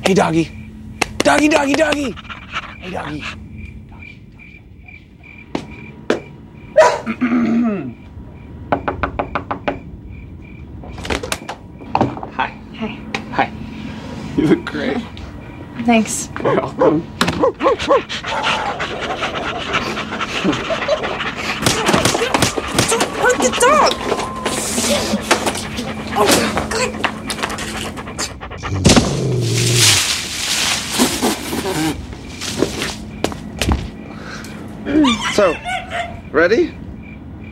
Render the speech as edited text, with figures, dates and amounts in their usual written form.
Hey, doggy. Doggy, doggy, doggy. Hey, doggy. Hi. Hey. Hi. You look great. Thanks. You're welcome. Don't hurt the dog! Oh, God! So, ready?